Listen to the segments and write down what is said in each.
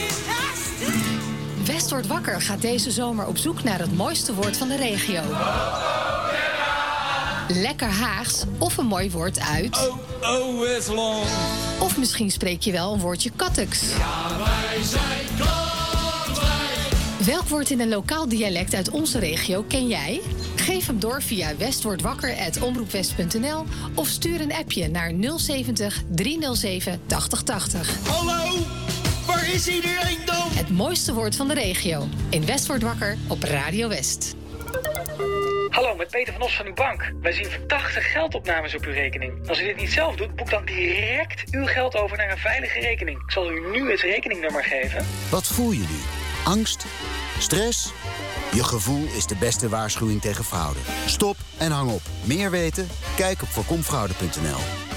West wordt wakker gaat deze zomer op zoek naar het mooiste woord van de regio. Lekker Haags of een mooi woord uit... Westland. Of misschien spreek je wel een woordje Kattuks. Ja, wij zijn Katwijk. Welk woord in een lokaal dialect uit onze regio ken jij? Geef hem door via westwordwakker@omroepwest.nl of stuur een appje naar 070 307 8080. Hallo, waar is iedereen dan? Het mooiste woord van de regio. In West wordt wakker op Radio West. Hallo, met Peter van Os van uw bank. Wij zien verdachte geldopnames op uw rekening. Als u dit niet zelf doet, boek dan direct uw geld over naar een veilige rekening. Ik zal u nu het rekeningnummer geven. Wat voel je nu? Angst? Stress? Je gevoel is de beste waarschuwing tegen fraude. Stop en hang op. Meer weten? Kijk op voorkomfraude.nl.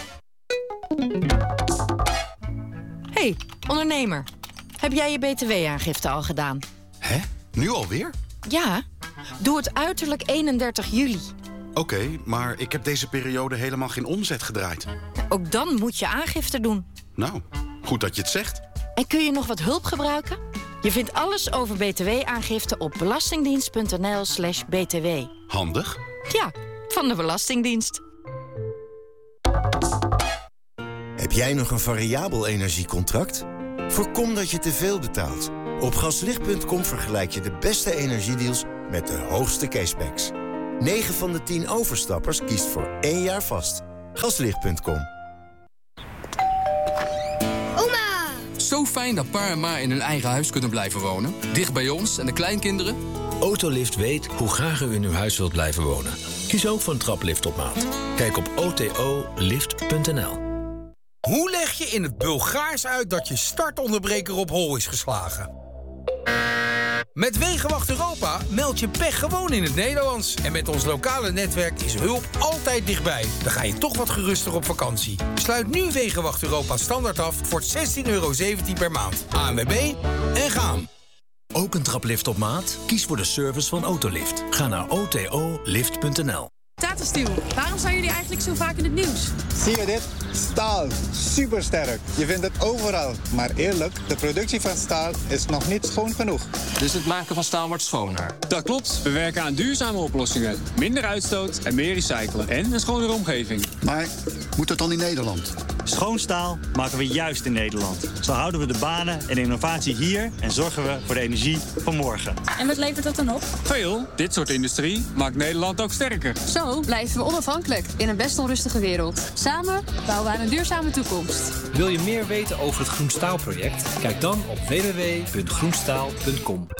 Hey, ondernemer. Heb jij je btw-aangifte al gedaan? Hè? Nu alweer? Ja, doe het uiterlijk 31 juli. Oké, maar ik heb deze periode helemaal geen omzet gedraaid. Ook dan moet je aangifte doen. Nou, goed dat je het zegt. En kun je nog wat hulp gebruiken? Je vindt alles over btw-aangifte op belastingdienst.nl/btw. Handig. Ja, van de Belastingdienst. Heb jij nog een variabel energiecontract? Voorkom dat je te veel betaalt. Op gaslicht.com vergelijk je de beste energiedeals met de hoogste cashbacks. 9 van de 10 overstappers kiest voor 1 jaar vast. Gaslicht.com. Oma! Zo fijn dat pa en ma in hun eigen huis kunnen blijven wonen. Dicht bij ons en de kleinkinderen. Autolift weet hoe graag u in uw huis wilt blijven wonen. Kies ook voor een traplift op maat. Kijk op otolift.nl. Hoe leg je in het Bulgaars uit dat je startonderbreker op hol is geslagen? Met Wegenwacht Europa meld je pech gewoon in het Nederlands. En met ons lokale netwerk is hulp altijd dichtbij. Dan ga je toch wat geruster op vakantie. Sluit nu Wegenwacht Europa standaard af voor €16,17 per maand. ANWB en gaan. Ook een traplift op maat? Kies voor de service van Autolift. Ga naar otolift.nl. Tata Steel, waarom zijn jullie eigenlijk zo vaak in het nieuws? Zie je dit? Staal. Supersterk. Je vindt het overal. Maar eerlijk, de productie van staal is nog niet schoon genoeg. Dus het maken van staal wordt schoner? Dat klopt. We werken aan duurzame oplossingen. Minder uitstoot en meer recyclen. En een schonere omgeving. Maar moet dat dan in Nederland? Schoon staal maken we juist in Nederland. Zo houden we de banen en de innovatie hier en zorgen we voor de energie van morgen. En wat levert dat dan op? Veel. Dit soort industrie maakt Nederland ook sterker. Zo blijven we onafhankelijk in een best onrustige wereld. Samen bouwen we aan een duurzame toekomst. Wil je meer weten over het Groen Staal-project? Kijk dan op www.groenstaal.com.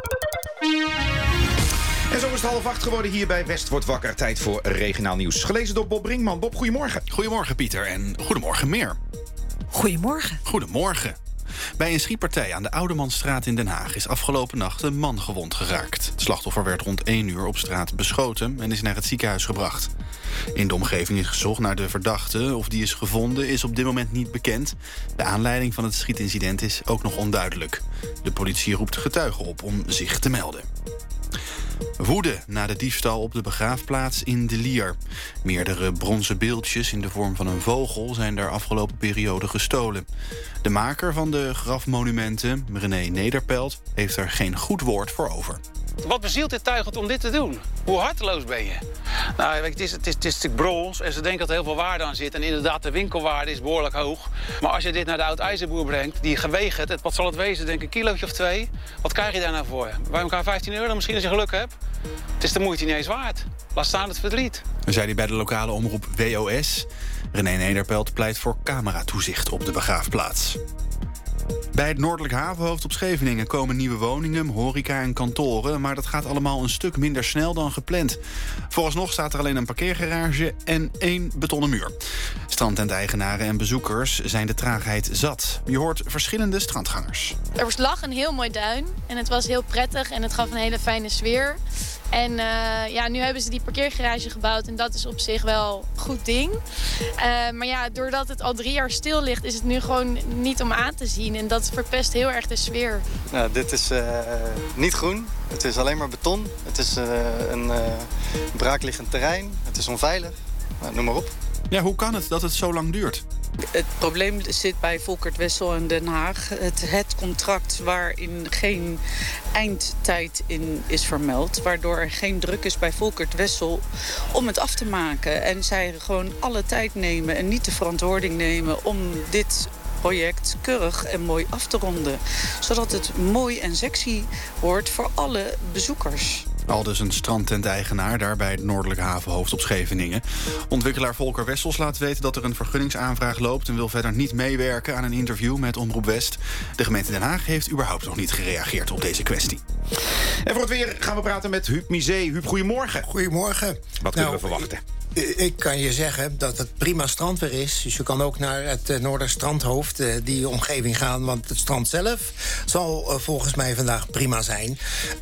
En zo is het 7:30 geworden hier bij West wordt wakker. Tijd voor regionaal nieuws. Gelezen door Bob Brinkman. Bob, goedemorgen. Goedemorgen, Pieter. En goedemorgen, Meer. Goedemorgen. Goedemorgen. Bij een schietpartij aan de Oudemanstraat in Den Haag is afgelopen nacht een man gewond geraakt. Het slachtoffer werd rond 1 uur op straat beschoten en is naar het ziekenhuis gebracht. In de omgeving is gezocht naar de verdachte. Of die is gevonden is op dit moment niet bekend. De aanleiding van het schietincident is ook nog onduidelijk. De politie roept getuigen op om zich te melden. Woede na de diefstal op de begraafplaats in De Lier. Meerdere bronzen beeldjes in de vorm van een vogel zijn daar afgelopen periode gestolen. De maker van de grafmonumenten, René Nederpelt, heeft er geen goed woord voor over. Wat bezielt dit tuigend om dit te doen? Hoe harteloos ben je? Nou, het is een stuk brons en ze denken dat er heel veel waarde aan zit. En inderdaad, de winkelwaarde is behoorlijk hoog. Maar als je dit naar de oud-ijzerboer brengt, die gewegen het, wat zal het wezen, denk ik, een kilootje of 2. Wat krijg je daar nou voor? Bij elkaar €15 misschien als je geluk hebt. Het is de moeite niet eens waard. Laat staan het verdriet. Zei hij bij de lokale omroep WOS. René Nederpelt pleit voor cameratoezicht op de begraafplaats. Bij het Noordelijk Havenhoofd op Scheveningen komen nieuwe woningen, horeca en kantoren, maar dat gaat allemaal een stuk minder snel dan gepland. Vooralsnog staat er alleen een parkeergarage en 1 betonnen muur. Strandtenteigenaren en bezoekers zijn de traagheid zat. Je hoort verschillende strandgangers. Er lag een heel mooi duin en het was heel prettig en het gaf een hele fijne sfeer. En nu hebben ze die parkeergarage gebouwd en dat is op zich wel een goed ding. Maar ja, doordat het al 3 jaar stil ligt, is het nu gewoon niet om aan te zien. En dat verpest heel erg de sfeer. Nou, dit is niet groen. Het is alleen maar beton. Het is een braakliggend terrein. Het is onveilig. Noem maar op. Ja, hoe kan het dat het zo lang duurt? Het probleem zit bij Volkert Wessel en Den Haag. Het contract waarin geen eindtijd in is vermeld. Waardoor er geen druk is bij Volkert Wessel om het af te maken. En zij gewoon alle tijd nemen en niet de verantwoording nemen om dit project keurig en mooi af te ronden. Zodat het mooi en sexy wordt voor alle bezoekers. Aldus een strandtent-eigenaar daar bij het noordelijke havenhoofd op Scheveningen. Ontwikkelaar Volker Wessels laat weten dat er een vergunningsaanvraag loopt en wil verder niet meewerken aan een interview met Omroep West. De gemeente Den Haag heeft überhaupt nog niet gereageerd op deze kwestie. En voor het weer gaan we praten met Huub Misé. Huub, goedemorgen. Goedemorgen. Wat kunnen we verwachten? Ik kan je zeggen dat het prima strandweer is. Dus je kan ook naar het Noorderstrandhoofd, die omgeving gaan. Want het strand zelf zal volgens mij vandaag prima zijn.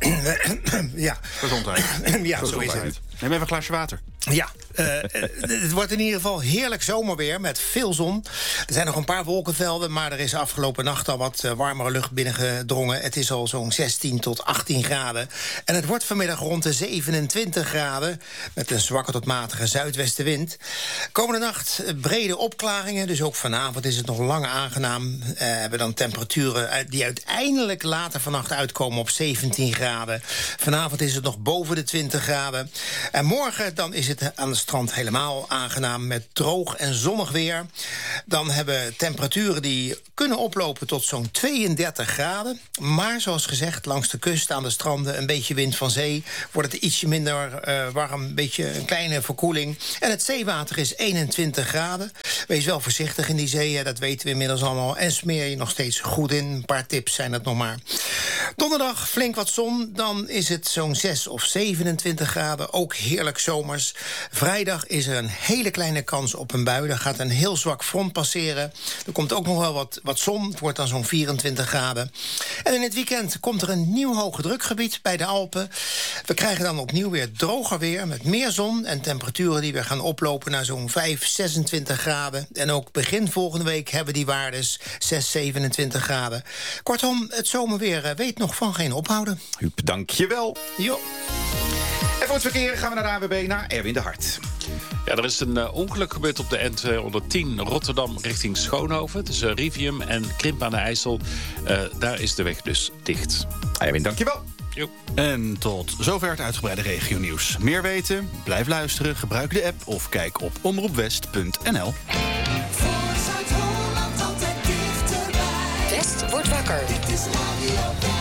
Ja. Gezondheid. Ja, zo is het. Neem even een glaasje water. Ja, het wordt in ieder geval heerlijk zomerweer met veel zon. Er zijn nog een paar wolkenvelden, maar er is afgelopen nacht al wat warmere lucht binnengedrongen. Het is al zo'n 16 tot 18 graden. En het wordt vanmiddag rond de 27 graden met een zwakke tot matige zuidwestenwind. Komende nacht brede opklaringen, dus ook vanavond is het nog lang aangenaam. Hebben dan temperaturen die uiteindelijk later vannacht uitkomen op 17 graden. Vanavond is het nog boven de 20 graden. En morgen dan is het aan het strand helemaal aangenaam met droog en zonnig weer. Dan hebben temperaturen die kunnen oplopen tot zo'n 32 graden. Maar zoals gezegd, langs de kust aan de stranden een beetje wind van zee. Wordt het ietsje minder warm, een beetje een kleine verkoeling. En het zeewater is 21 graden. Wees wel voorzichtig in die zee, dat weten we inmiddels allemaal. En smeer je nog steeds goed in. Een paar tips zijn het nog maar. Donderdag flink wat zon, dan is het zo'n 6 of 27 graden. Ook heerlijk zomers. Vrijdag is er een hele kleine kans op een bui. Er gaat een heel zwak front passeren. Er komt ook nog wel wat zon. Het wordt dan zo'n 24 graden. En in het weekend komt er een nieuw hoge drukgebied bij de Alpen. We krijgen dan opnieuw weer droger weer met meer zon en temperaturen die weer gaan oplopen naar zo'n 5, 26 graden. En ook begin volgende week hebben die waardes 6, 27 graden. Kortom, het zomerweer weet nog van geen ophouden. Huub, dank je wel. Jo. En voor het verkeer gaan we naar de AWB, naar Erwin de Hart. Ja, er is een ongeluk gebeurd op de N210 Rotterdam richting Schoonhoven. Tussen Rivium en Krimp aan de IJssel. Daar is de weg dus dicht. Erwin, dankjewel. Jo. En tot zover het uitgebreide regionieuws. Meer weten? Blijf luisteren, gebruik de app of kijk op omroepwest.nl. West wordt wakker. Dit is Radio West.